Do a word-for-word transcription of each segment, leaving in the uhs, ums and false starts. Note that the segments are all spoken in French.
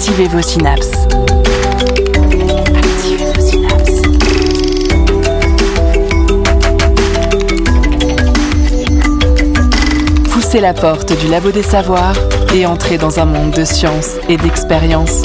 Activez vos synapses. Activez vos synapses. Poussez la porte du Labo des Savoirs et entrez dans un monde de science et d'expérience.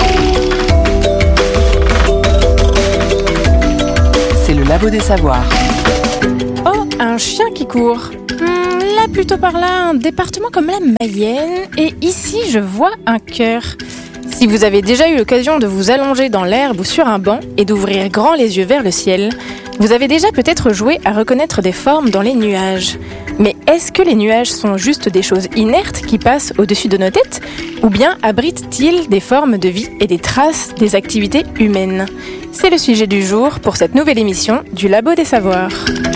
C'est le Labo des Savoirs. Oh, un chien qui court. Hmm, là, plutôt par là, un département comme la Mayenne. Et ici, je vois un cœur. Si vous avez déjà eu l'occasion de vous allonger dans l'herbe ou sur un banc et d'ouvrir grand les yeux vers le ciel, vous avez déjà peut-être joué à reconnaître des formes dans les nuages. Mais est-ce que les nuages sont juste des choses inertes qui passent au-dessus de nos têtes ? Ou bien abritent-ils des formes de vie et des traces des activités humaines ? C'est le sujet du jour pour cette nouvelle émission du Labo des Savoirs.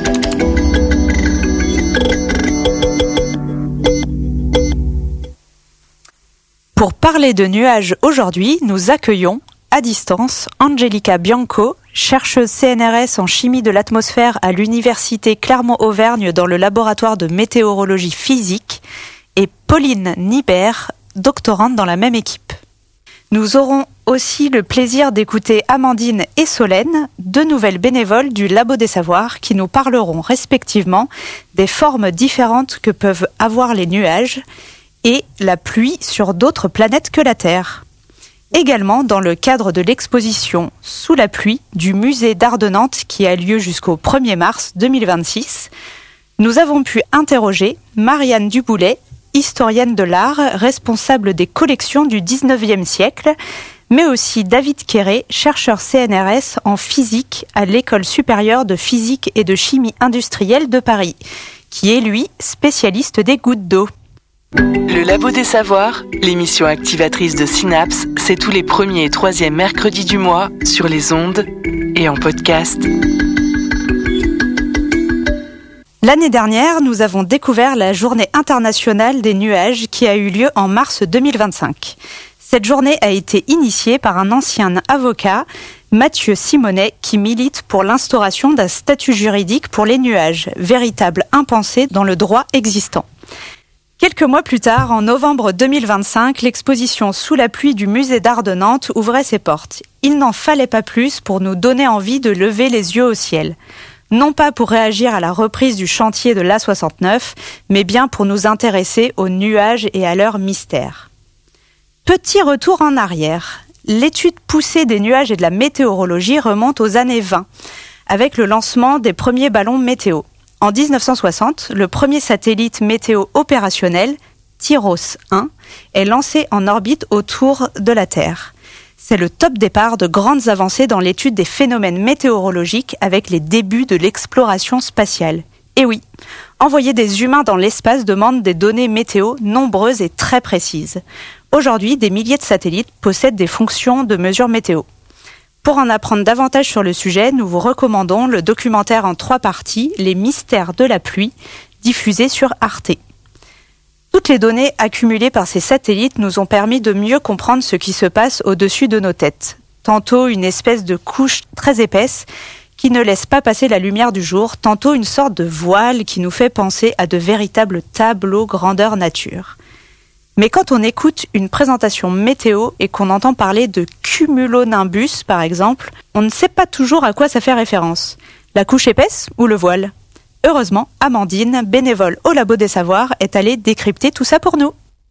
Pour parler de nuages aujourd'hui, nous accueillons, à distance, Angelica Bianco, chercheuse C N R S en chimie de l'atmosphère à l'Université Clermont-Auvergne dans le laboratoire de météorologie physique, et Pauline Nibert, doctorante dans la même équipe. Nous aurons aussi le plaisir d'écouter Amandine et Solène, deux nouvelles bénévoles du Labo des Savoirs, qui nous parleront respectivement des formes différentes que peuvent avoir les nuages et la pluie sur d'autres planètes que la Terre. Également dans le cadre de l'exposition « Sous la pluie » du musée d'Art de Nantes qui a lieu jusqu'au premier mars deux mille vingt-six, nous avons pu interroger Marianne Duboulet, historienne de l'art, responsable des collections du dix-neuvième siècle, mais aussi David Quéré, chercheur C N R S en physique à l'École supérieure de physique et de chimie industrielle de Paris, qui est lui spécialiste des gouttes d'eau. Le Labo des Savoirs, l'émission activatrice de Synapse, c'est tous les premiers et troisièmes mercredis du mois sur les ondes et en podcast. L'année dernière, nous avons découvert la Journée internationale des nuages qui a eu lieu en mars deux mille vingt-cinq. Cette journée a été initiée par un ancien avocat, Mathieu Simonet, qui milite pour l'instauration d'un statut juridique pour les nuages, véritable impensé dans le droit existant. Quelques mois plus tard, en novembre deux mille vingt-cinq, l'exposition Sous la pluie du musée d'Art de Nantes ouvrait ses portes. Il n'en fallait pas plus pour nous donner envie de lever les yeux au ciel. Non pas pour réagir à la reprise du chantier de l'A soixante-neuf, mais bien pour nous intéresser aux nuages et à leur mystère. Petit retour en arrière. L'étude poussée des nuages et de la météorologie remonte aux années vingt, avec le lancement des premiers ballons météo. En dix-neuf cent soixante, le premier satellite météo opérationnel, TIROS un, est lancé en orbite autour de la Terre. C'est le top départ de grandes avancées dans l'étude des phénomènes météorologiques avec les débuts de l'exploration spatiale. Et oui, envoyer des humains dans l'espace demande des données météo nombreuses et très précises. Aujourd'hui, des milliers de satellites possèdent des fonctions de mesure météo. Pour en apprendre davantage sur le sujet, nous vous recommandons le documentaire en trois parties, Les mystères de la pluie, diffusé sur Arte. Toutes les données accumulées par ces satellites nous ont permis de mieux comprendre ce qui se passe au-dessus de nos têtes. Tantôt une espèce de couche très épaisse qui ne laisse pas passer la lumière du jour, tantôt une sorte de voile qui nous fait penser à de véritables tableaux grandeur nature. Mais quand on écoute une présentation météo et qu'on entend parler de cumulonimbus, par exemple, on ne sait pas toujours à quoi ça fait référence. La couche épaisse ou le voile ? Heureusement, Amandine, bénévole au Labo des Savoirs, est allée décrypter tout ça pour nous.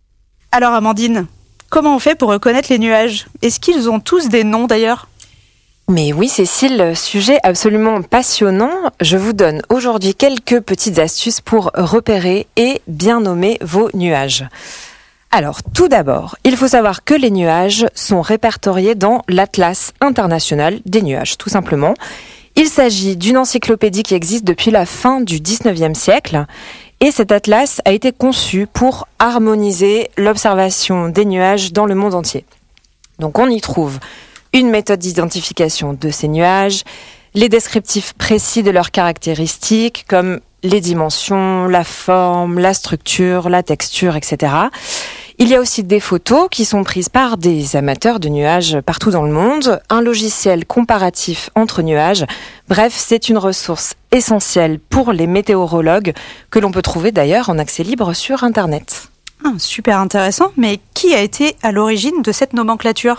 Alors Amandine, comment on fait pour reconnaître les nuages ? Est-ce qu'ils ont tous des noms d'ailleurs ? Mais oui Cécile, sujet absolument passionnant. Je vous donne aujourd'hui quelques petites astuces pour repérer et bien nommer vos nuages. Alors, tout d'abord, il faut savoir que les nuages sont répertoriés dans l'Atlas international des nuages, tout simplement. Il s'agit d'une encyclopédie qui existe depuis la fin du dix-neuvième siècle et cet atlas a été conçu pour harmoniser l'observation des nuages dans le monde entier. Donc on y trouve une méthode d'identification de ces nuages, les descriptifs précis de leurs caractéristiques comme les dimensions, la forme, la structure, la texture, et cetera. Il y a aussi des photos qui sont prises par des amateurs de nuages partout dans le monde, un logiciel comparatif entre nuages. Bref, c'est une ressource essentielle pour les météorologues que l'on peut trouver d'ailleurs en accès libre sur Internet. Ah, super intéressant, mais qui a été à l'origine de cette nomenclature ?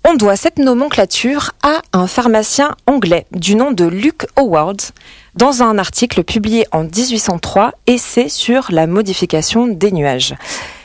On doit cette nomenclature à un pharmacien anglais du nom de Luke Howard dans un article publié en dix-huit cent trois, Essai sur la modification des nuages.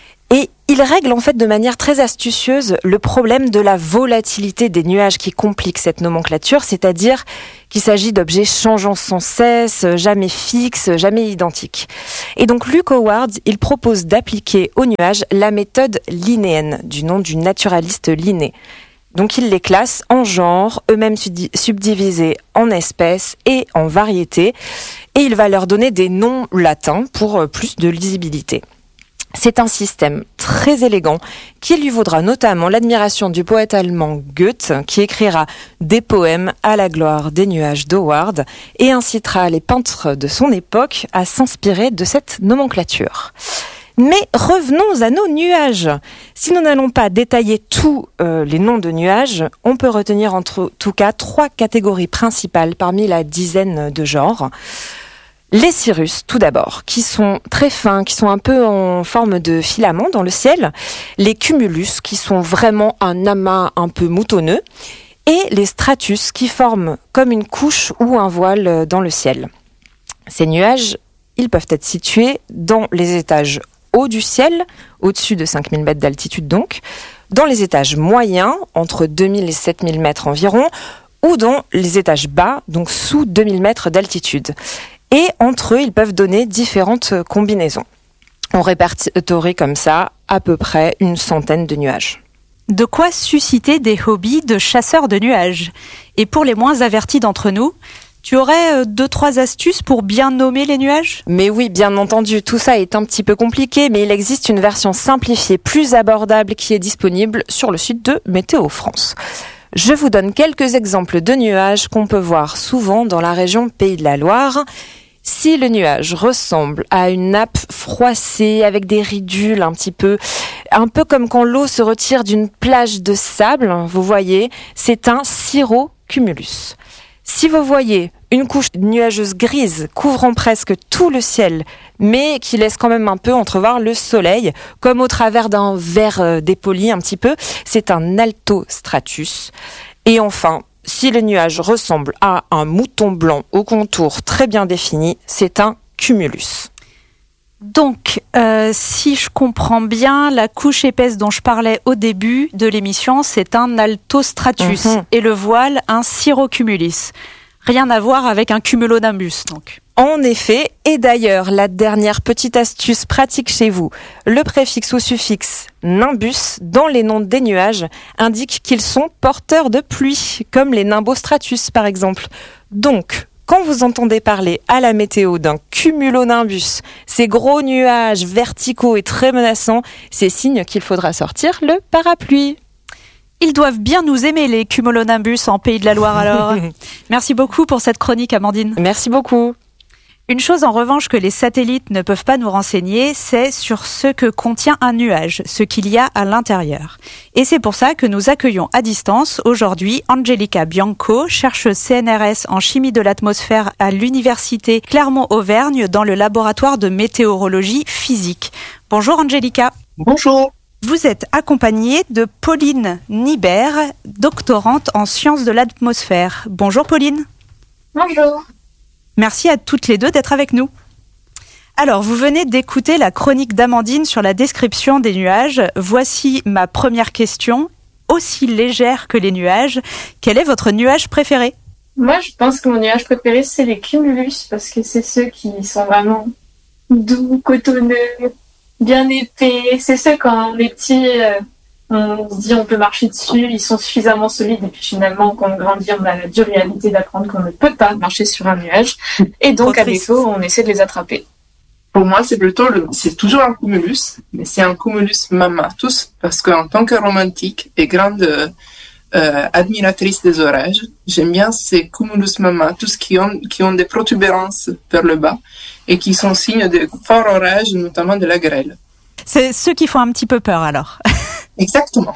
Et il règle en fait de manière très astucieuse le problème de la volatilité des nuages qui complique cette nomenclature, c'est-à-dire qu'il s'agit d'objets changeant sans cesse, jamais fixes, jamais identiques. Et donc Luke Howard, il propose d'appliquer aux nuages la méthode linnéenne, du nom du naturaliste Linné. Donc il les classe en genres, eux-mêmes subdivisés en espèces et en variétés, et il va leur donner des noms latins pour plus de lisibilité. C'est un système très élégant qui lui vaudra notamment l'admiration du poète allemand Goethe, qui écrira des poèmes à la gloire des nuages d'Howard et incitera les peintres de son époque à s'inspirer de cette nomenclature. Mais revenons à nos nuages. Si nous n'allons pas détailler tous euh, les noms de nuages, on peut retenir en tout cas trois catégories principales parmi la dizaine de genres. Les cirrus, tout d'abord, qui sont très fins, qui sont un peu en forme de filament dans le ciel. Les cumulus, qui sont vraiment un amas un peu moutonneux. Et les stratus, qui forment comme une couche ou un voile dans le ciel. Ces nuages, ils peuvent être situés dans les étages hauts du ciel, au-dessus de cinq mille mètres d'altitude donc, dans les étages moyens, entre deux mille et sept mille mètres environ, ou dans les étages bas, donc sous deux mille mètres d'altitude. Et entre eux, ils peuvent donner différentes combinaisons. On répertorie comme ça à peu près une centaine de nuages. De quoi susciter des hobbies de chasseurs de nuages. Et pour les moins avertis d'entre nous, tu aurais deux, trois astuces pour bien nommer les nuages ? Mais oui, bien entendu, tout ça est un petit peu compliqué, mais il existe une version simplifiée, plus abordable, qui est disponible sur le site de Météo France. Je vous donne quelques exemples de nuages qu'on peut voir souvent dans la région Pays de la Loire. Si le nuage ressemble à une nappe froissée avec des ridules un petit peu, un peu comme quand l'eau se retire d'une plage de sable, vous voyez, c'est un cirrocumulus. Si vous voyez une couche nuageuse grise couvrant presque tout le ciel, mais qui laisse quand même un peu entrevoir le soleil, comme au travers d'un verre dépoli un petit peu, c'est un altostratus. Et enfin, si le nuage ressemble à un mouton blanc au contour très bien défini, c'est un cumulus. Donc, euh, si je comprends bien, la couche épaisse dont je parlais au début de l'émission, c'est un altostratus, mmh. et le voile, un cirrocumulus. Rien à voir avec un cumulonimbus, donc. En effet, et d'ailleurs, la dernière petite astuce pratique chez vous, le préfixe ou suffixe nimbus dans les noms des nuages indique qu'ils sont porteurs de pluie, comme les nimbostratus par exemple. Donc, quand vous entendez parler à la météo d'un cumulonimbus, ces gros nuages verticaux et très menaçants, c'est signe qu'il faudra sortir le parapluie. Ils doivent bien nous aimer, les cumulonimbus en Pays de la Loire, alors. Merci beaucoup pour cette chronique, Amandine. Merci beaucoup. Une chose en revanche que les satellites ne peuvent pas nous renseigner, c'est sur ce que contient un nuage, ce qu'il y a à l'intérieur. Et c'est pour ça que nous accueillons à distance aujourd'hui Angelica Bianco, chercheuse C N R S en chimie de l'atmosphère à l'université Clermont-Auvergne dans le laboratoire de météorologie physique. Bonjour Angelica. Bonjour. Vous êtes accompagnée de Pauline Nibert, doctorante en sciences de l'atmosphère. Bonjour Pauline. Bonjour. Merci à toutes les deux d'être avec nous. Alors, vous venez d'écouter la chronique d'Amandine sur la description des nuages. Voici ma première question. Aussi légère que les nuages, quel est votre nuage préféré ? Moi, je pense que mon nuage préféré, c'est les cumulus, parce que c'est ceux qui sont vraiment doux, cotonneux, bien épais. C'est ceux, quand on est petit, euh, on se dit on peut marcher dessus, ils sont suffisamment solides, et puis finalement, quand on grandit, on a la dure réalité d'apprendre qu'on ne peut pas marcher sur un nuage, et donc à défaut, on essaie de les attraper. Pour moi, c'est plutôt le, c'est toujours un cumulus, mais c'est un cumulus mammatus, parce qu'en tant que romantique et grande euh, admiratrice des orages, j'aime bien ces cumulus mammatus qui ont, qui ont des protubérances vers le bas, et qui sont signes de forts orages, notamment de la grêle. C'est ceux qui font un petit peu peur, alors. Exactement.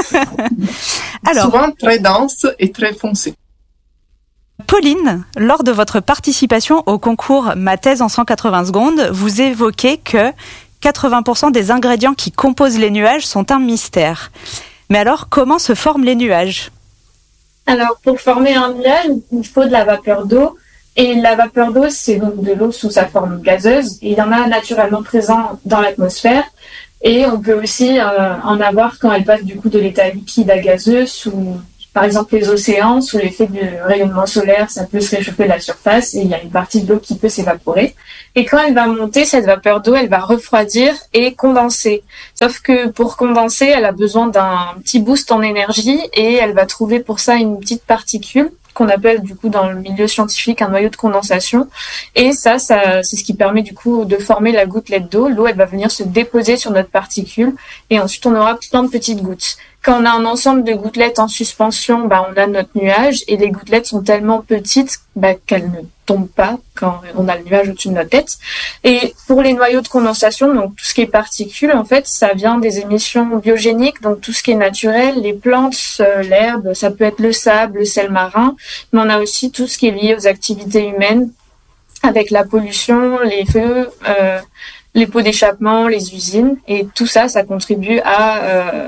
Alors, souvent très dense et très foncé. Pauline, lors de votre participation au concours Ma thèse en cent quatre-vingts secondes, vous évoquez que quatre-vingts pour cent des ingrédients qui composent les nuages sont un mystère. Mais alors, comment se forment les nuages ? Alors, pour former un nuage, il faut de la vapeur d'eau. Et la vapeur d'eau, c'est donc de l'eau sous sa forme gazeuse. Et il y en a naturellement présent dans l'atmosphère. Et on peut aussi euh, en avoir quand elle passe du coup de l'état liquide à gazeux sous, par exemple, les océans. Sous l'effet du rayonnement solaire, ça peut se réchauffer la surface et il y a une partie de l'eau qui peut s'évaporer. Et quand elle va monter, cette vapeur d'eau, elle va refroidir et condenser. Sauf que pour condenser, elle a besoin d'un petit boost en énergie et elle va trouver pour ça une petite particule qu'on appelle du coup dans le milieu scientifique un noyau de condensation. Et ça, ça, c'est ce qui permet du coup de former la gouttelette d'eau. L'eau, elle va venir se déposer sur notre particule et ensuite on aura plein de petites gouttes. Quand on a un ensemble de gouttelettes en suspension, bah, on a notre nuage et les gouttelettes sont tellement petites bah, qu'elles ne tombent pas quand on a le nuage au-dessus de notre tête. Et pour les noyaux de condensation, donc tout ce qui est particules, en fait, ça vient des émissions biogéniques, donc tout ce qui est naturel, les plantes, euh, l'herbe, ça peut être le sable, le sel marin, mais on a aussi tout ce qui est lié aux activités humaines, avec la pollution, les feux, euh, les pots d'échappement, les usines, et tout ça, ça contribue à euh,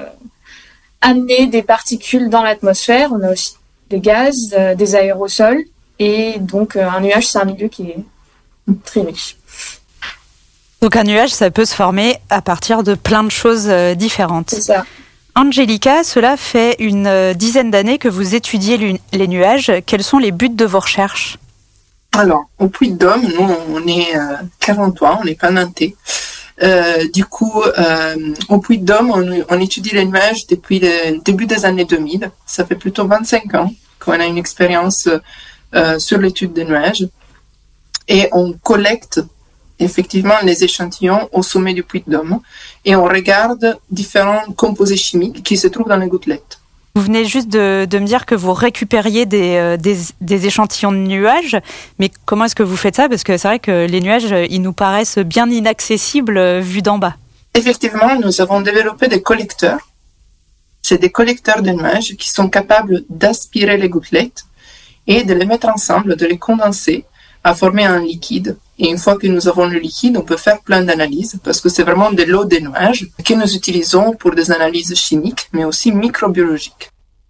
amener des particules dans l'atmosphère. On a aussi des gaz, euh, des aérosols, et donc euh, un nuage, c'est un milieu qui est très riche. Donc un nuage, ça peut se former à partir de plein de choses euh, différentes. C'est ça. Angelica, cela fait une euh, dizaine d'années que vous étudiez les nuages. Quels sont les buts de vos recherches ? Alors, au Puy-de-Dôme, nous, on est euh, quarante-trois, on n'est pas nantais. Euh, du coup, euh, au Puy-de-Dôme, on, on étudie les nuages depuis le début des années deux mille. Ça fait plutôt vingt-cinq ans qu'on a une expérience euh, sur l'étude des nuages. Et on collecte effectivement les échantillons au sommet du Puy-de-Dôme et on regarde différents composés chimiques qui se trouvent dans les gouttelettes. Vous venez juste de, de me dire que vous récupériez des, euh, des, des échantillons de nuages, mais comment est-ce que vous faites ça ? Parce que c'est vrai que les nuages, ils nous paraissent bien inaccessibles euh, vus d'en bas. Effectivement, nous avons développé des collecteurs. C'est des collecteurs de nuages qui sont capables d'aspirer les gouttelettes et de les mettre ensemble, de les condenser, à former un liquide. Et une fois que nous avons le liquide, on peut faire plein d'analyses parce que c'est vraiment de l'eau des nuages que nous utilisons pour des analyses chimiques, mais aussi microbiologiques.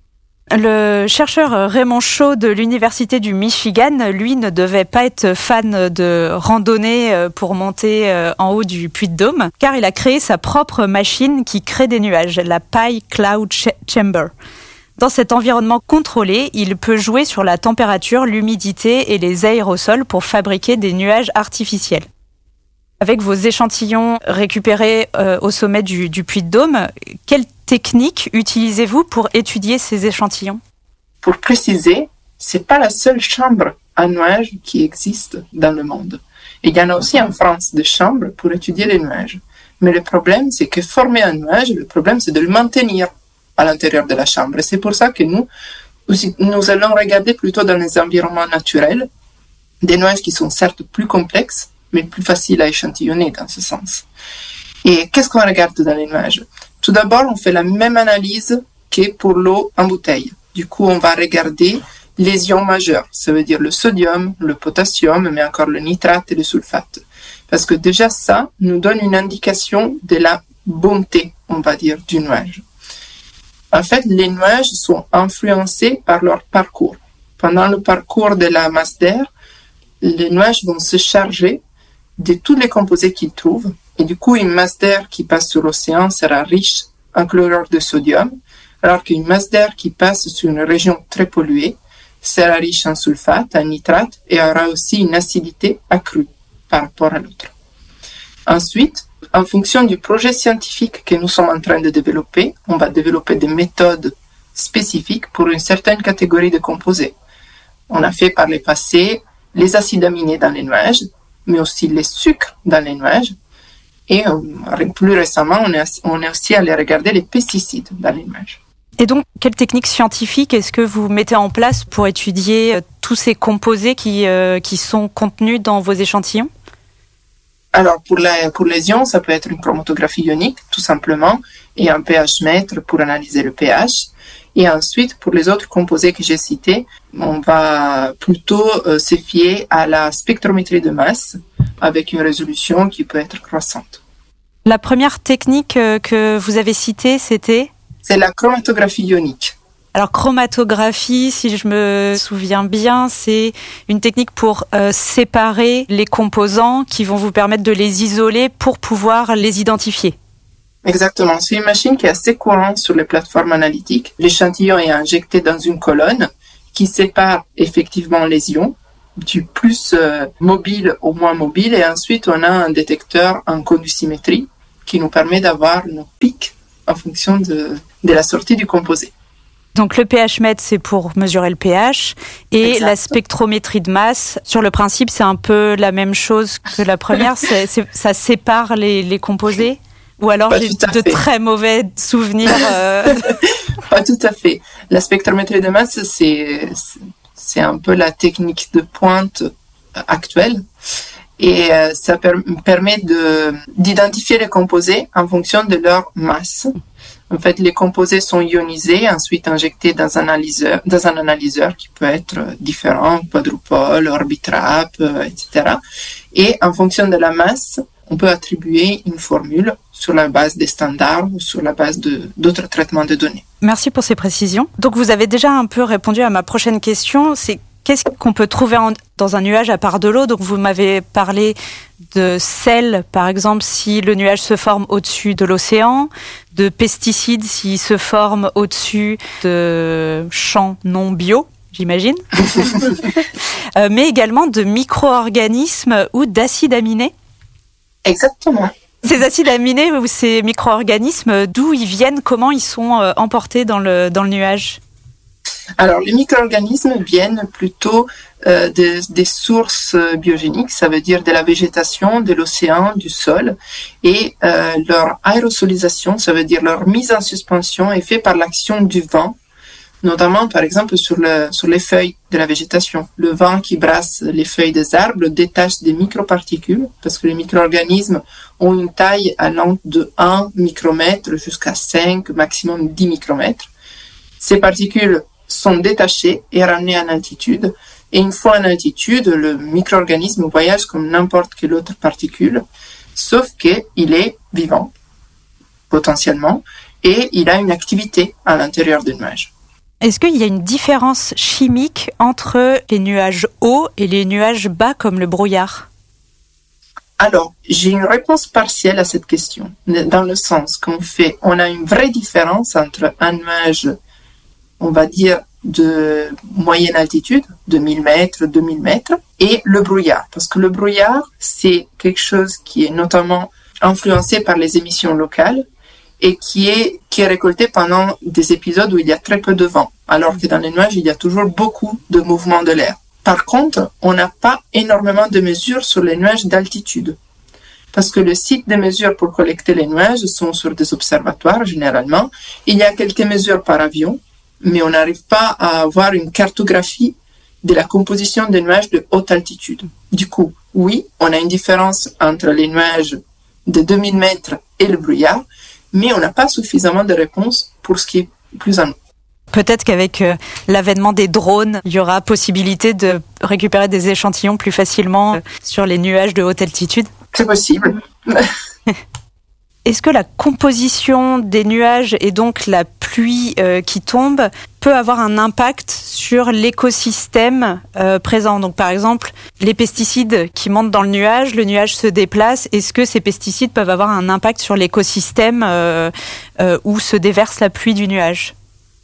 Le chercheur Raymond Shaw de l'Université du Michigan, lui, ne devait pas être fan de randonnée pour monter en haut du Puy-de-Dôme, car il a créé sa propre machine qui crée des nuages, la Pi Cloud Chamber. Dans cet environnement contrôlé, il peut jouer sur la température, l'humidité et les aérosols pour fabriquer des nuages artificiels. Avec vos échantillons récupérés euh, au sommet du, du Puy-de-Dôme, quelle technique utilisez-vous pour étudier ces échantillons ? Pour préciser, c'est pas la seule chambre à nuages qui existe dans le monde. Et il y en a aussi en France des chambres pour étudier les nuages. Mais le problème, c'est que former un nuage, le problème, c'est de le maintenir à l'intérieur de la chambre. Et c'est pour ça que nous, nous allons regarder plutôt dans les environnements naturels, des nuages qui sont certes plus complexes, mais plus faciles à échantillonner dans ce sens. Et qu'est-ce qu'on regarde dans les nuages ? Tout d'abord, on fait la même analyse que pour l'eau en bouteille. Du coup, on va regarder les ions majeurs. Ça veut dire le sodium, le potassium, mais encore le nitrate et le sulfate. Parce que déjà ça nous donne une indication de la bonté, on va dire, du nuage. En fait, les nuages sont influencés par leur parcours. Pendant le parcours de la masse d'air, les nuages vont se charger de tous les composés qu'ils trouvent. Et du coup, une masse d'air qui passe sur l'océan sera riche en chlorure de sodium, alors qu'une masse d'air qui passe sur une région très polluée sera riche en sulfate, en nitrate et aura aussi une acidité accrue par rapport à l'autre. Ensuite, en fonction du projet scientifique que nous sommes en train de développer, on va développer des méthodes spécifiques pour une certaine catégorie de composés. On a fait par le passé les acides aminés dans les nuages, mais aussi les sucres dans les nuages. Et euh, plus récemment, on est, on est aussi allé regarder les pesticides dans les nuages. Et donc, quelle technique scientifique est-ce que vous mettez en place pour étudier euh, tous ces composés qui, euh, qui sont contenus dans vos échantillons ? Alors, pour, la, pour les ions, ça peut être une chromatographie ionique, tout simplement, et un pH-mètre pour analyser le pH. Et ensuite, pour les autres composés que j'ai cités, on va plutôt euh, se fier à la spectrométrie de masse avec une résolution qui peut être croissante. La première technique euh, que vous avez citée, c'était ? C'est la chromatographie ionique. Alors, chromatographie, si je me souviens bien, c'est une technique pour euh, séparer les composants qui vont vous permettre de les isoler pour pouvoir les identifier. Exactement. C'est une machine qui est assez courante sur les plateformes analytiques. L'échantillon est injecté dans une colonne qui sépare effectivement les ions du plus euh, mobile au moins mobile. Et ensuite, on a un détecteur en conducimétrie qui nous permet d'avoir nos pics en fonction de, de la sortie du composé. Donc le pH-mètre, c'est pour mesurer le pH. Et exact. La spectrométrie de masse, sur le principe, c'est un peu la même chose que la première. c'est, c'est, ça sépare les, les composés. Ou alors Pas j'ai de fait. très mauvais souvenirs. Euh... Pas tout à fait. La spectrométrie de masse, c'est, c'est un peu la technique de pointe actuelle. Et euh, ça per- permet de, d'identifier les composés en fonction de leur masse. En fait, les composés sont ionisés, ensuite injectés dans un analyseur, dans un analyseur qui peut être différent, quadrupole, Orbitrap, euh, et cetera. Et en fonction de la masse, on peut attribuer une formule sur la base des standards ou sur la base de, d'autres traitements de données. Merci pour ces précisions. Donc, vous avez déjà un peu répondu à ma prochaine question, c'est qu'est-ce qu'on peut trouver en, dans un nuage à part de l'eau? Donc, vous m'avez parlé de sel, par exemple, si le nuage se forme au-dessus de l'océan, de pesticides s'ils se forment au-dessus de champs non bio, j'imagine, euh, mais également de micro-organismes ou d'acides aminés. Exactement. Ces acides aminés ou ces micro-organismes, d'où ils viennent, comment ils sont euh, emportés dans le, dans le nuage? Alors, les micro-organismes viennent plutôt euh, des, des sources biogéniques, ça veut dire de la végétation, de l'océan, du sol, et euh, leur aérosolisation, ça veut dire leur mise en suspension est faite par l'action du vent, notamment par exemple sur, le, sur les feuilles de la végétation. Le vent qui brasse les feuilles des arbres détache des microparticules, parce que les micro-organismes ont une taille allant de un micromètre jusqu'à cinq, maximum dix micromètres. Ces particules sont détachées et ramenées en altitude. Et une fois en altitude, le micro-organisme voyage comme n'importe quelle autre particule, sauf qu'il est vivant, potentiellement, et il a une activité à l'intérieur du nuage. Est-ce qu'il y a une différence chimique entre les nuages hauts et les nuages bas comme le brouillard? Alors, j'ai une réponse partielle à cette question, dans le sens qu'on fait, on a une vraie différence entre un nuage, on va dire, de moyenne altitude, de mille mètres, deux mille mètres, et le brouillard. Parce que le brouillard, c'est quelque chose qui est notamment influencé par les émissions locales et qui est, qui est récolté pendant des épisodes où il y a très peu de vent, alors que dans les nuages, il y a toujours beaucoup de mouvements de l'air. Par contre, on n'a pas énormément de mesures sur les nuages d'altitude. Parce que le site de mesures pour collecter les nuages sont sur des observatoires, généralement. Il y a quelques mesures par avion, mais on n'arrive pas à avoir une cartographie de la composition des nuages de haute altitude. Du coup, oui, on a une différence entre les nuages de deux mille mètres et le brouillard, mais on n'a pas suffisamment de réponses pour ce qui est plus en haut. Peut-être qu'avec euh, l'avènement des drones, il y aura possibilité de récupérer des échantillons plus facilement euh, sur les nuages de haute altitude. C'est possible. Est-ce que la composition des nuages et donc la pluie euh, qui tombe peut avoir un impact sur l'écosystème euh, présent? Donc par exemple, les pesticides qui montent dans le nuage, le nuage se déplace. Est-ce que ces pesticides peuvent avoir un impact sur l'écosystème euh, euh, où se déverse la pluie du nuage?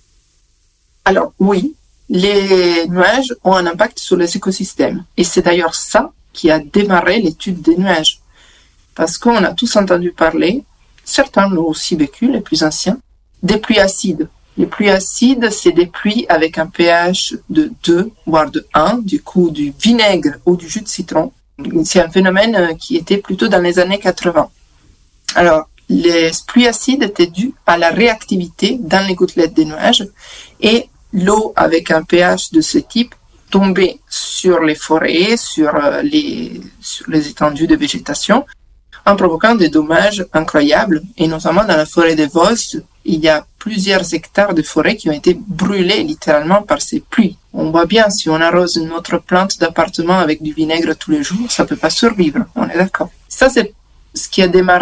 Alors oui, les nuages ont un impact sur les écosystèmes. Et c'est d'ailleurs ça qui a démarré l'étude des nuages. Parce qu'on a tous entendu parler, certains l'ont aussi vécu, les plus anciens, des pluies acides. Les pluies acides, c'est des pluies avec un pH de deux, voire de un, du coup du vinaigre ou du jus de citron. C'est un phénomène qui était plutôt dans les années quatre-vingts. Alors, les pluies acides étaient dues à la réactivité dans les gouttelettes des nuages et l'eau avec un pH de ce type tombait sur les forêts, sur les, sur les étendues de végétation, en provoquant des dommages incroyables. Et notamment dans la forêt des Vosges, il y a plusieurs hectares de forêt qui ont été brûlés littéralement par ces pluies. On voit bien, si on arrose notre plante d'appartement avec du vinaigre tous les jours, ça peut pas survivre, on est d'accord. Ça, c'est ce qui a démarré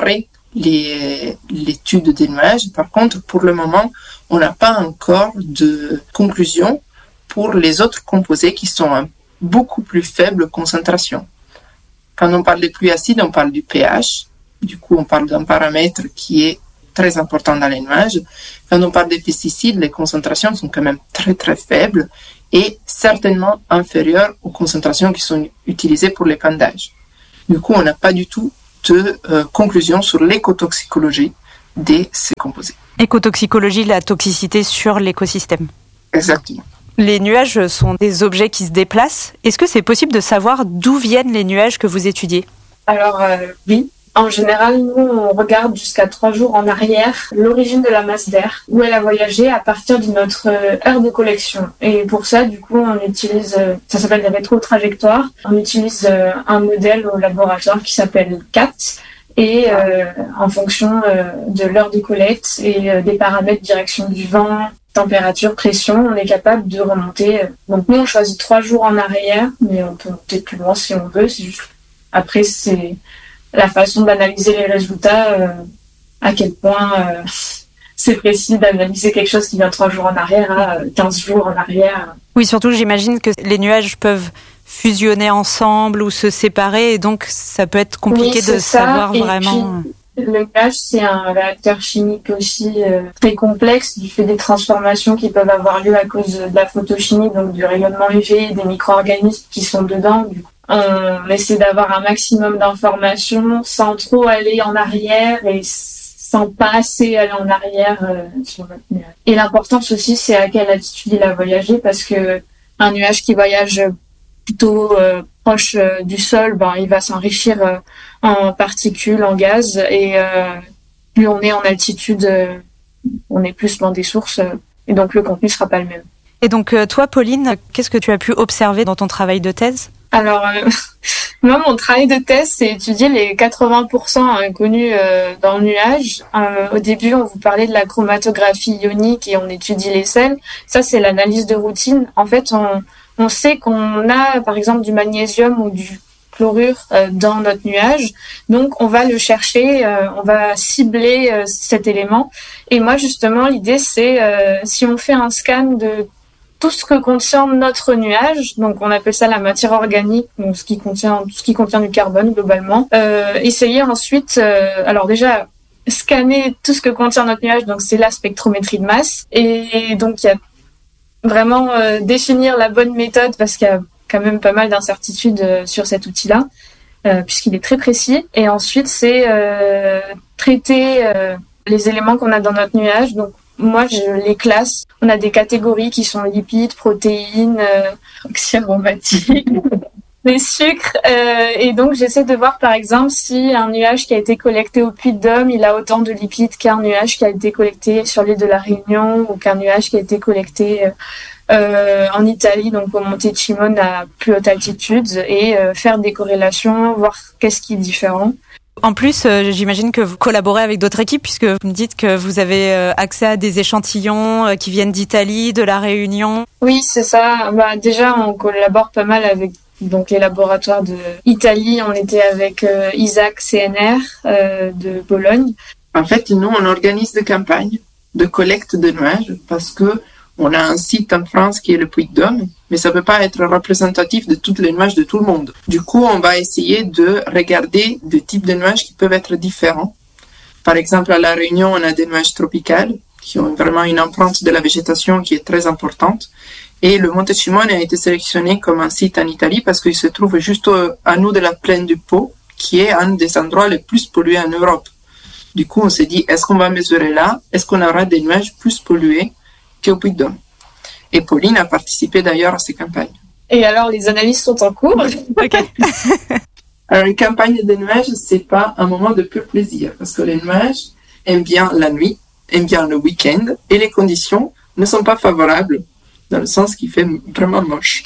les, l'étude des nuages. Par contre, pour le moment, on n'a pas encore de conclusion pour les autres composés qui sont à beaucoup plus faible concentration. Quand on parle des pluies acides, on parle du pH. Du coup, on parle d'un paramètre qui est très important dans les nuages. Quand on parle des pesticides, les concentrations sont quand même très très faibles et certainement inférieures aux concentrations qui sont utilisées pour l'épandage. Du coup, on n'a pas du tout de euh, conclusion sur l'écotoxicologie de ces composés. Écotoxicologie, la toxicité sur l'écosystème. Exactement. Les nuages sont des objets qui se déplacent. Est-ce que c'est possible de savoir d'où viennent les nuages que vous étudiez ? Alors euh, oui. En général, nous, on regarde jusqu'à trois jours en arrière l'origine de la masse d'air, où elle a voyagé à partir de notre aire de collection. Et pour ça, du coup, on utilise, ça s'appelle des rétrotrajectoires, on utilise un modèle au laboratoire qui s'appelle C A T, et euh, en fonction euh, de l'heure de collecte et euh, des paramètres direction du vent, température, pression, on est capable de remonter. Donc nous, on choisit trois jours en arrière, mais on peut monter plus loin si on veut. C'est juste... Après, c'est la façon d'analyser les résultats, euh, à quel point euh, c'est précis d'analyser quelque chose qui vient trois jours en arrière à quinze jours en arrière. Oui, surtout j'imagine que les nuages peuvent fusionner ensemble ou se séparer et donc ça peut être compliqué oui, de ça. savoir et vraiment. Puis, le nuage, c'est un réacteur chimique aussi euh, très complexe du fait des transformations qui peuvent avoir lieu à cause de la photochimie, donc du rayonnement U V, des micro-organismes qui sont dedans. Du coup, on essaie d'avoir un maximum d'informations sans trop aller en arrière et sans pas assez aller en arrière euh, sur notre nuage. Et l'importance aussi, c'est à quelle altitude il a voyagé, parce que un nuage qui voyage plutôt euh, proche euh, du sol, ben il va s'enrichir euh, en particules, en gaz, et euh, plus on est en altitude, euh, on est plus loin des sources, euh, et donc le contenu sera pas le même. Et donc euh, toi, Pauline, qu'est-ce que tu as pu observer dans ton travail de thèse ? Alors, euh, moi, mon travail de thèse, c'est étudier les quatre-vingts pour cent inconnus euh, dans le nuage. Euh, au début, on vous parlait de la chromatographie ionique et on étudie les sels. Ça, c'est l'analyse de routine. En fait, on, on sait qu'on a, par exemple, du magnésium ou du chlorure euh, dans notre nuage. Donc, on va le chercher, euh, on va cibler euh, cet élément. Et moi, justement, l'idée, c'est euh, si on fait un scan de tout ce que contient notre nuage, donc on appelle ça la matière organique, donc ce qui contient tout ce qui contient du carbone globalement. Euh, essayer ensuite, euh, alors déjà scanner tout ce que contient notre nuage, donc c'est la spectrométrie de masse, et donc il y a vraiment euh, définir la bonne méthode parce qu'il y a quand même pas mal d'incertitudes euh, sur cet outil-là, euh, puisqu'il est très précis. Et ensuite c'est euh, traiter euh, les éléments qu'on a dans notre nuage, donc moi, je les classe. On a des catégories qui sont lipides, protéines, euh, oxydes aromatiques, les sucres. Euh, et donc, j'essaie de voir, par exemple, si un nuage qui a été collecté au Puy-de-Dôme, il a autant de lipides qu'un nuage qui a été collecté sur l'île de la Réunion ou qu'un nuage qui a été collecté euh, en Italie, donc au Monte Cimone à plus haute altitude, et euh, faire des corrélations, voir qu'est-ce qui est différent. En plus, euh, j'imagine que vous collaborez avec d'autres équipes puisque vous me dites que vous avez euh, accès à des échantillons euh, qui viennent d'Italie, de la Réunion. Oui, c'est ça. Bah, déjà, on collabore pas mal avec donc les laboratoires de Italie. On était avec euh, Isaac C N R euh, de Bologne. En fait, nous, on organise des campagnes de collecte de nuages parce que on a un site en France qui est le Puy-de-Dôme, mais ça peut pas être représentatif de toutes les nuages de tout le monde. Du coup, on va essayer de regarder des types de nuages qui peuvent être différents. Par exemple, à La Réunion, on a des nuages tropicaux qui ont vraiment une empreinte de la végétation qui est très importante. Et le Monte Cimone a été sélectionné comme un site en Italie parce qu'il se trouve juste à nous de la plaine du Pô, qui est un des endroits les plus pollués en Europe. Du coup, on s'est dit, est-ce qu'on va mesurer là? Est-ce qu'on aura des nuages plus pollués qu'au Puy-de-Dôme? Et Pauline a participé d'ailleurs à ces campagnes. Et alors, les analyses sont en cours. Ok. Alors, une campagne de nuages, c'est pas un moment de pur plaisir, parce que les nuages aiment bien la nuit, aiment bien le week-end, et les conditions ne sont pas favorables, dans le sens qu'il fait vraiment moche.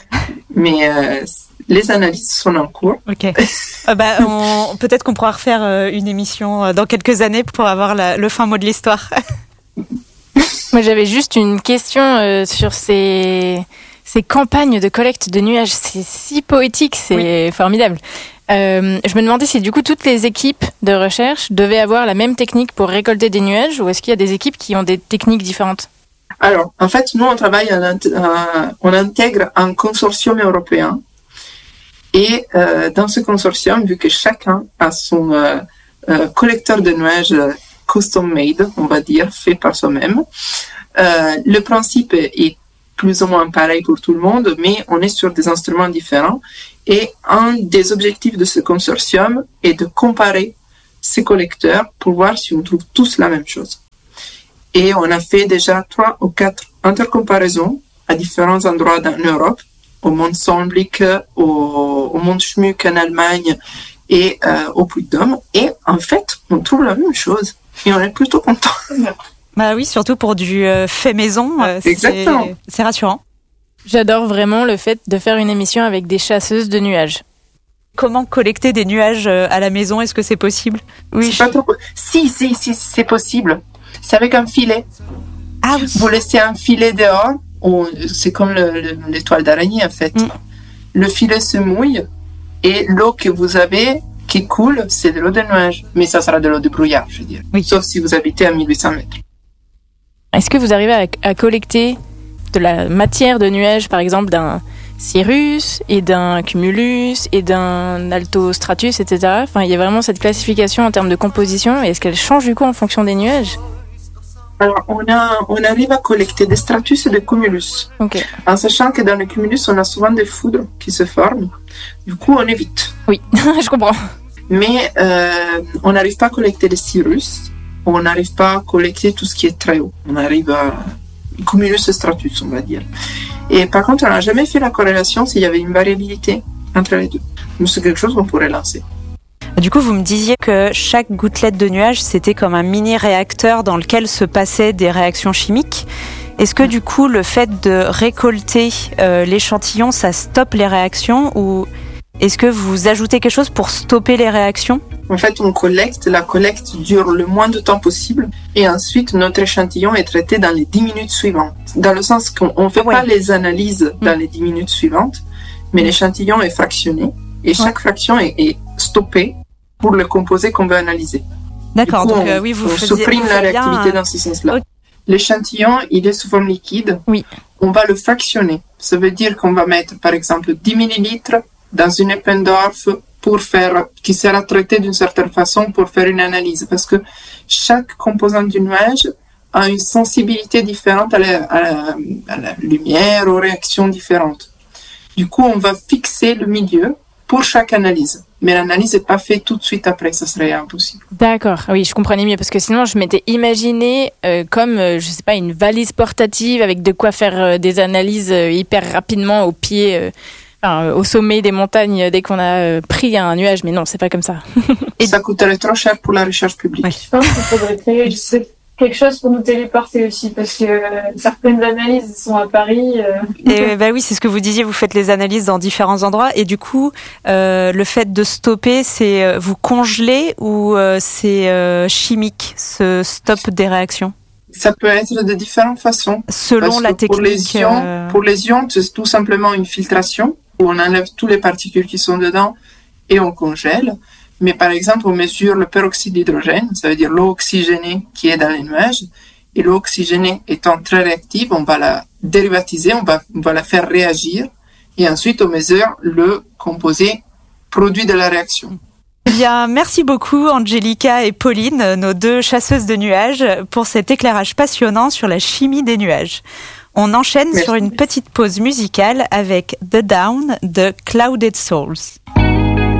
Mais euh, les analyses sont en cours. Ok. euh, bah, on, peut-être qu'on pourra refaire euh, une émission euh, dans quelques années pour avoir la, le fin mot de l'histoire. Moi, j'avais juste une question euh, sur ces, ces campagnes de collecte de nuages. C'est si poétique, c'est oui. formidable. Euh, je me demandais si du coup toutes les équipes de recherche devaient avoir la même technique pour récolter des nuages ou est-ce qu'il y a des équipes qui ont des techniques différentes? Alors, en fait, nous, on travaille, à à, on intègre un consortium européen. Et euh, dans ce consortium, vu que chacun a son euh, euh, collecteur de nuages custom-made, on va dire, fait par soi-même, euh, le principe est plus ou moins pareil pour tout le monde, mais on est sur des instruments différents. Et un des objectifs de ce consortium est de comparer ces collecteurs pour voir si on trouve tous la même chose. Et on a fait déjà trois ou quatre intercomparaisons à différents endroits en Europe, au Mont Sonnenblick, au, au Mont Schmuck en Allemagne et euh, au Puy-de-Dôme. Et en fait, on trouve la même chose. Et on est plutôt content. Bah oui, surtout pour du euh, fait maison. Euh, Exactement. C'est, c'est rassurant. J'adore vraiment le fait de faire une émission avec des chasseuses de nuages. Comment collecter des nuages à la maison? Est-ce que c'est possible? Oui. C'est pas trop... Si, si, si, c'est possible. C'est avec un filet. Ah oui. Vous laissez un filet dehors, ou c'est comme le, le, l'étoile d'araignée en fait. Mm. Le filet se mouille et l'eau que vous avez qui coule, c'est de l'eau de nuage. Mais ça sera de l'eau de brouillard, je veux dire. Oui. Sauf si vous habitez à mille huit cents mètres. Est-ce que vous arrivez à, à collecter de la matière de nuage, par exemple d'un cirrus et d'un cumulus et d'un altostratus, et cetera. Enfin, il y a vraiment cette classification en termes de composition. Et est-ce qu'elle change du coup en fonction des nuages? Alors, on, a, on arrive à collecter des stratus et des cumulus. Okay. En sachant que dans le cumulus, on a souvent des foudres qui se forment. Du coup, on évite. Oui, je comprends. Mais euh, on n'arrive pas à collecter des cirrus. On n'arrive pas à collecter tout ce qui est très haut. On arrive à cumulus et stratus, on va dire. Et par contre, on n'a jamais fait la corrélation s'il y avait une variabilité entre les deux. Donc, c'est quelque chose qu'on pourrait lancer. Du coup, vous me disiez que chaque gouttelette de nuage, c'était comme un mini-réacteur dans lequel se passaient des réactions chimiques. Est-ce que du coup, le fait de récolter euh, l'échantillon, ça stoppe les réactions ou est-ce que vous ajoutez quelque chose pour stopper les réactions? En fait, on collecte. La collecte dure le moins de temps possible. Et ensuite, notre échantillon est traité dans les dix minutes suivantes. Dans le sens qu'on ne fait ouais. pas les analyses dans mmh. les dix minutes suivantes, mais l'échantillon est fractionné. Et chaque ouais. fraction est, est stoppée pour le composé qu'on veut analyser. D'accord. Du coup, donc, on, euh, oui, vous on faisiez, supprime vous la réactivité bien, dans ce sens-là. Okay. L'échantillon, il est sous forme liquide. Oui. On va le fractionner. Ça veut dire qu'on va mettre, par exemple, dix millilitres dans une Eppendorf pour faire, qui sera traité d'une certaine façon pour faire une analyse. Parce que chaque composant du nuage a une sensibilité différente à la, à la, à la lumière, aux réactions différentes. Du coup, on va fixer le milieu pour chaque analyse. Mais l'analyse n'est pas faite tout de suite après, ça serait impossible. D'accord, oui, je comprenais mieux, parce que sinon je m'étais imaginé euh, comme, euh, je sais pas, une valise portative avec de quoi faire euh, des analyses euh, hyper rapidement au pied, euh, enfin, au sommet des montagnes dès qu'on a euh, pris un nuage, mais non, c'est pas comme ça. Et ça coûterait trop cher pour la recherche publique. Ouais. Je pense qu'il faudrait créer quelque chose pour nous téléporter aussi, parce que euh, certaines analyses sont à Paris. Euh... Et bah oui, c'est ce que vous disiez, vous faites les analyses dans différents endroits, et du coup, euh, le fait de stopper, c'est euh, vous congelez ou euh, c'est euh, chimique, ce stop des réactions? Ça peut être de différentes façons. Selon la technique. Pour les ions, euh... pour les ions, c'est tout simplement une filtration où on enlève toutes les particules qui sont dedans et on congèle. Mais par exemple, on mesure le peroxyde d'hydrogène, ça veut dire l'eau oxygénée qui est dans les nuages. Et l'eau oxygénée étant très réactive, on va la dérivatiser, on va, on va la faire réagir. Et ensuite, on mesure le composé produit de la réaction. Bien, merci beaucoup Angelica et Pauline, nos deux chasseuses de nuages, pour cet éclairage passionnant sur la chimie des nuages. On enchaîne merci. Sur une petite pause musicale avec The Down de Clouded Souls.